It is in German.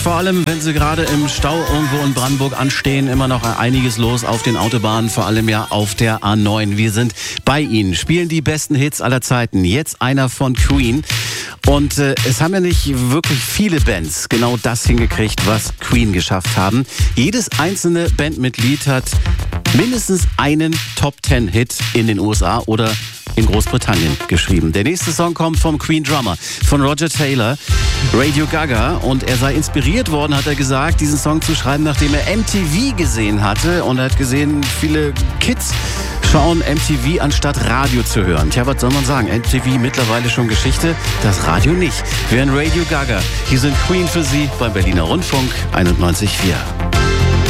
Vor allem, wenn Sie gerade im Stau irgendwo in Brandenburg anstehen, immer noch einiges los auf den Autobahnen, vor allem ja auf der A9. Wir sind bei Ihnen, spielen die besten Hits aller Zeiten. Jetzt einer von Queen. Und es haben ja nicht wirklich viele Bands genau das hingekriegt, was Queen geschafft haben. Jedes einzelne Bandmitglied hat mindestens einen Top-10-Hit in den USA oder in Großbritannien geschrieben. Der nächste Song kommt vom Queen-Drummer, von Roger Taylor, Radio Gaga. Und er sei inspiriert worden, hat er gesagt, diesen Song zu schreiben, nachdem er MTV gesehen hatte. Und er hat gesehen, viele Kids schauen MTV, anstatt Radio zu hören. Tja, was soll man sagen? MTV mittlerweile schon Geschichte, das Radio nicht. Wir hören Radio Gaga. Hier sind Queen für Sie beim Berliner Rundfunk 91,4.